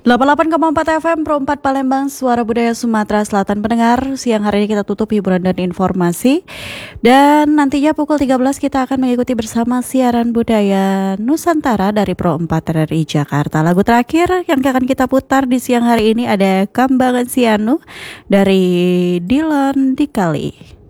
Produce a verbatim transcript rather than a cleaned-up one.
delapan puluh delapan koma empat F M Pro empat Palembang, Suara Budaya Sumatera Selatan. Pendengar, siang hari ini kita tutup hiburan dan informasi. Dan nantinya pukul tiga belas kita akan mengikuti bersama siaran budaya Nusantara dari Pro empat R R I Jakarta. Lagu terakhir yang akan kita putar di siang hari ini ada Kambangan Sianu dari Dylan Dikali.